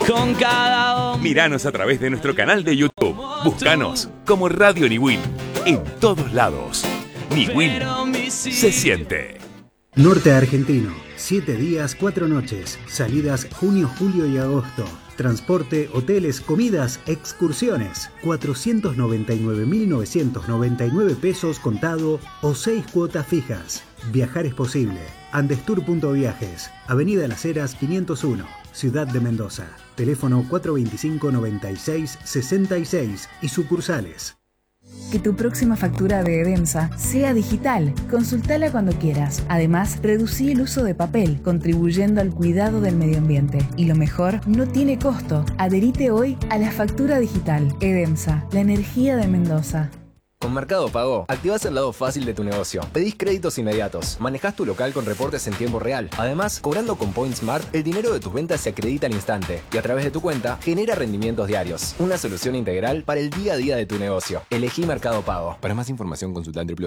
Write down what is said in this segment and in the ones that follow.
Con cada hombre. Míranos a través de nuestro canal de YouTube. Búscanos como Radio Niwin. En todos lados. Niwin se siente. Norte Argentino, 7 días, 4 noches, salidas junio, julio y agosto. Transporte, hoteles, comidas, excursiones. 499.999 pesos contado o 6 cuotas fijas. Viajar es posible. Andestour.viajes, Avenida Las Heras 501, Ciudad de Mendoza. Teléfono 425-96-66 y sucursales. Que tu próxima factura de Edemsa sea digital. Consultala cuando quieras. Además, reducí el uso de papel, contribuyendo al cuidado del medio ambiente. Y lo mejor, no tiene costo. Adherite hoy a la factura digital. Edemsa, la energía de Mendoza. Con Mercado Pago, activás el lado fácil de tu negocio. Pedís créditos inmediatos, manejás tu local con reportes en tiempo real. Además, cobrando con Point Smart, el dinero de tus ventas se acredita al instante y a través de tu cuenta genera rendimientos diarios. Una solución integral para el día a día de tu negocio. Elegí Mercado Pago. Para más información, consulta en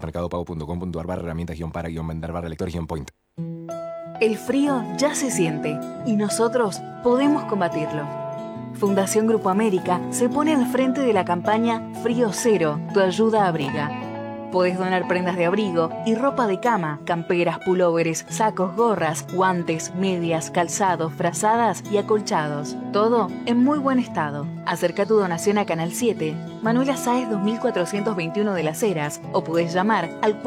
www.mercadopago.com.ar/herramientas-para-lector-point. El frío ya se siente y nosotros podemos combatirlo. Fundación Grupo América se pone al frente de la campaña Frío Cero, tu ayuda abriga. Podés donar prendas de abrigo y ropa de cama, camperas, pulóveres, sacos, gorras, guantes, medias, calzados, frazadas y acolchados. Todo en muy buen estado. Acerca tu donación a Canal 7, Manuela Sáez 2421 de Las Heras, o podés llamar al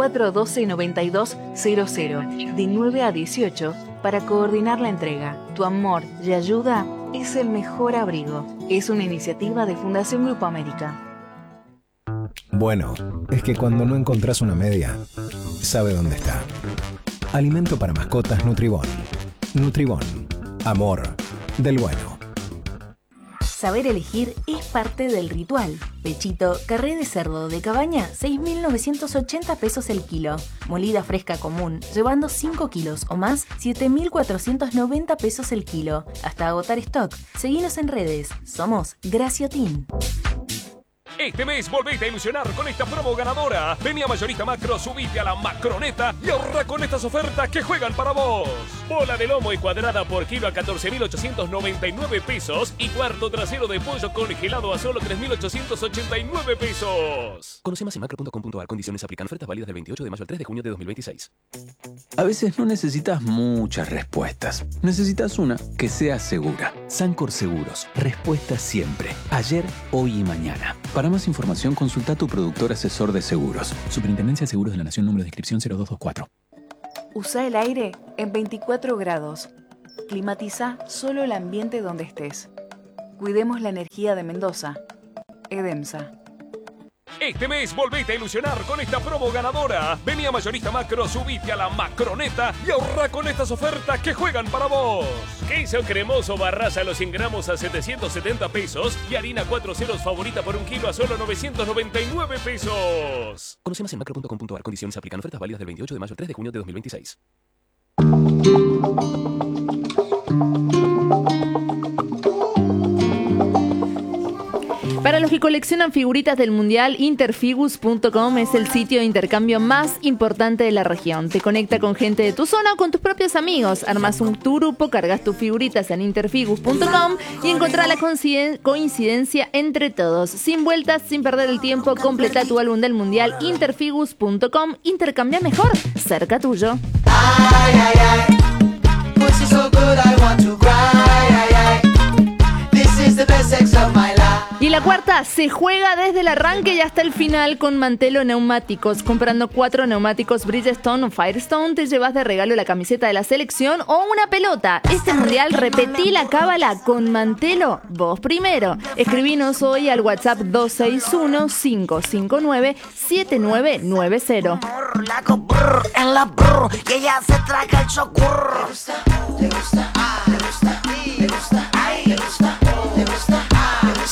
412-9200 de 9 a 18 para coordinar la entrega. Tu amor y ayuda es el mejor abrigo. Es una iniciativa de Fundación Grupo América. Bueno, es que cuando no encontrás una media, sabe dónde está. Alimento para mascotas Nutribón. Nutribón. Amor del bueno. Saber elegir es parte del ritual. Pechito, carré de cerdo de cabaña, 6.980 pesos el kilo. Molida fresca común, llevando 5 kilos o más, 7.490 pesos el kilo. Hasta agotar stock. Seguinos en redes. Somos Graciotin. Este mes volvete a ilusionar con esta promo ganadora. Vení a Mayorista Macro, subite a la Macroneta y ahorra con estas ofertas que juegan para vos. Bola de lomo y cuadrada por kilo a 14.899 pesos y cuarto trasero de pollo congelado a solo 3.889 pesos. Conoce más en macro.com.ar. Condiciones aplican. Ofertas válidas del 28 de mayo al 3 de junio de 2026. A veces no necesitas muchas respuestas. Necesitas una que sea segura. Sancor Seguros. Respuesta siempre. Ayer, hoy y mañana. Para más información, consulta a tu productor asesor de seguros. Superintendencia de Seguros de la Nación, número de inscripción 0224. Usa el aire en 24 grados. Climatiza solo el ambiente donde estés. Cuidemos la energía de Mendoza. Edemsa. Este mes volvete a ilusionar con esta promo ganadora. Vení a Mayorista Macro, subite a la Macroneta y ahorra con estas ofertas que juegan para vos. Queso cremoso Barraza a los 100 gramos a 770 pesos y harina 4 ceros favorita por un kilo a solo 999 pesos. Conoce más en macro.com.ar. Condiciones aplican. Ofertas válidas del 28 de mayo al 3 de junio de 2026. Para los que coleccionan figuritas del Mundial, Interfigus.com es el sitio de intercambio más importante de la región. Te conecta con gente de tu zona o con tus propios amigos. Armas tu grupo, cargas tus figuritas en Interfigus.com y encontrá la coincidencia entre todos. Sin vueltas, sin perder el tiempo, completa tu álbum del Mundial. Interfigus.com. Intercambia mejor, cerca tuyo. Ay, ay, ay. Pussy so good, I want to cry. Ay, ay. This is the best sex of my life. Y la cuarta se juega desde el arranque y hasta el final con Mantelo Neumáticos. Comprando 4 neumáticos Bridgestone o Firestone te llevas de regalo la camiseta de la selección o una pelota. Este mundial repetí la cábala con Mantelo, vos primero. Escribinos hoy al WhatsApp 261-559-7990. La brr, en la brr, y ella se traga el chokur. Le gusta, le gusta, le gusta, ay, le gusta, le gusta,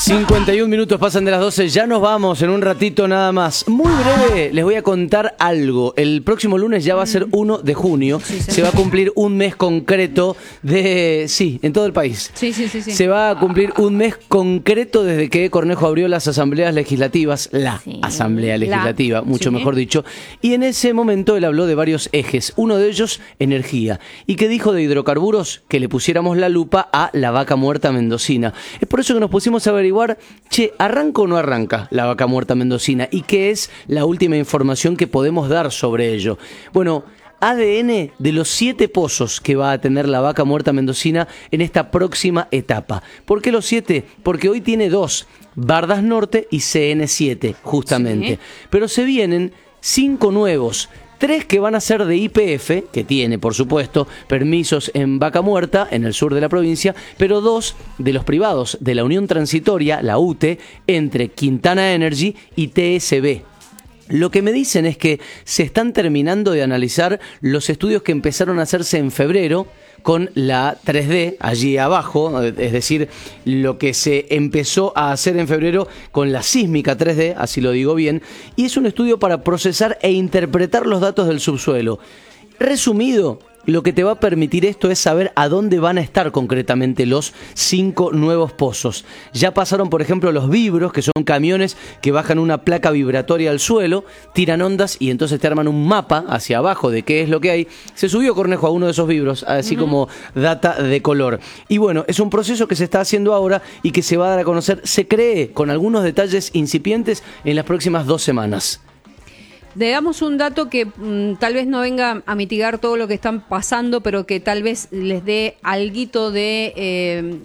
51 minutos pasan de las 12, ya nos vamos en un ratito nada más. Muy breve, les voy a contar algo. El próximo lunes ya va a ser 1 de junio. Se va a cumplir un mes concreto de... Sí, en todo el país. Sí. Se va a cumplir un mes concreto desde que Cornejo abrió las asambleas legislativas, asamblea legislativa, mucho mejor dicho. Y en ese momento él habló de varios ejes. Uno de ellos, energía. ¿Y qué dijo de hidrocarburos? Que le pusiéramos la lupa a la vaca muerta mendocina. Es por eso que nos pusimos a averiguar, ¿arranca o no arranca la vaca muerta mendocina? ¿Y qué es la última información que podemos dar sobre ello? Bueno, ADN de los 7 pozos que va a tener la vaca muerta mendocina en esta próxima etapa. ¿Por qué los 7? Porque hoy tiene 2, Bardas Norte y CN7, justamente. Sí. Pero se vienen 5 nuevos. 3 que van a ser de YPF, que tiene, por supuesto, permisos en vaca muerta, en el sur de la provincia, pero 2 de los privados de la Unión Transitoria, la UTE, entre Quintana Energy y TSB. Lo que me dicen es que se están terminando de analizar los estudios que empezaron a hacerse en febrero, con la 3D allí abajo, es decir, lo que se empezó a hacer en febrero con la sísmica 3D, así lo digo bien, y es un estudio para procesar e interpretar los datos del subsuelo. Resumido, lo que te va a permitir esto es saber a dónde van a estar concretamente los 5 nuevos pozos. Ya pasaron, por ejemplo, los vibros, que son camiones que bajan una placa vibratoria al suelo, tiran ondas y entonces te arman un mapa hacia abajo de qué es lo que hay. Se subió Cornejo a uno de esos vibros, así como data de color. Y bueno, es un proceso que se está haciendo ahora y que se va a dar a conocer, se cree, con algunos detalles incipientes en las próximas 2 semanas. Le damos un dato que tal vez no venga a mitigar todo lo que están pasando, pero que tal vez les dé alguito de,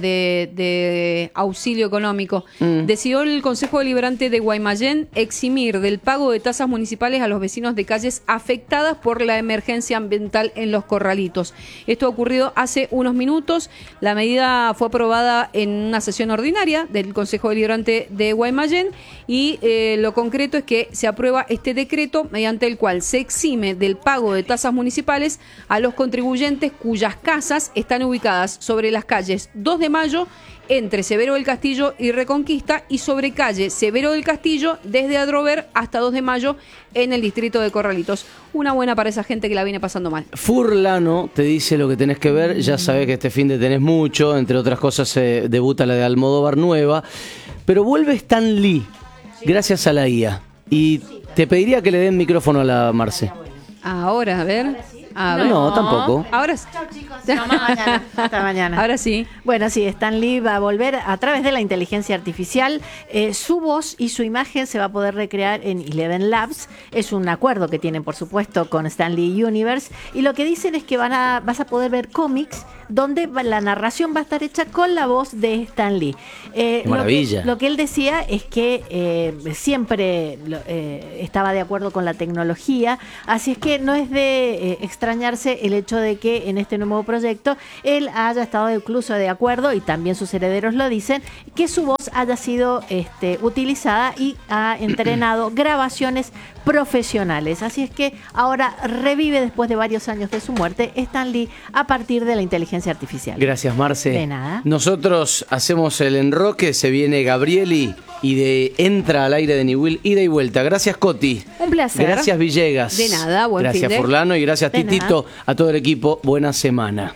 de auxilio económico. Decidió el Consejo Deliberante de Guaymallén eximir del pago de tasas municipales a los vecinos de calles afectadas por la emergencia ambiental en Los Corralitos. Esto ha ocurrido hace unos minutos. La medida fue aprobada en una sesión ordinaria del Consejo Deliberante de Guaymallén y lo concreto es que se aprueba este decreto mediante el cual se exime del pago de tasas municipales a los contribuyentes cuyas casas están ubicadas sobre las calles 2 de Mayo, entre Severo del Castillo y Reconquista, y sobre calle Severo del Castillo desde Adrover hasta 2 de Mayo en el distrito de Corralitos. Una buena para esa gente que la viene pasando mal. Furlano te dice lo que tenés que ver, ya sabés que este fin de tenés mucho, entre otras cosas debuta la de Almodóvar nueva, pero vuelve Stan Lee, gracias a la IA. Y te pediría que le den micrófono a la Marce. Ahora, a ver. No, tampoco. Ahora chao, chicos. Hasta mañana. Ahora sí. Bueno, sí, Stan Lee va a volver a través de la inteligencia artificial. Su voz y su imagen se va a poder recrear en Eleven Labs. Es un acuerdo que tienen, por supuesto, con Stan Lee Universe. Y lo que dicen es que vas a poder ver cómics donde la narración va a estar hecha con la voz de Stan Lee. Maravilla. Lo que él decía es que siempre estaba de acuerdo con la tecnología, así es que no es de extrañarse el hecho de que en este nuevo proyecto él haya estado incluso de acuerdo, y también sus herederos lo dicen, que su voz haya sido utilizada y ha entrenado grabaciones profesionales. Así es que ahora revive, después de varios años de su muerte, Stan Lee a partir de la inteligencia artificial. Gracias, Marce. De nada. Nosotros hacemos el enroque, se viene Gabrieli y entra al aire de Niwil, ida y vuelta. Gracias, Coti. Un placer. Gracias, Villegas. De nada, buen Gracias, finde. Furlano, y gracias, De Titito, a todo el equipo. Buena semana.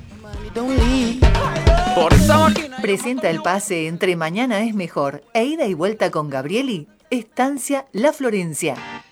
Presenta el pase entre Mañana es Mejor e Ida y Vuelta con Gabrieli, Estancia La Florencia.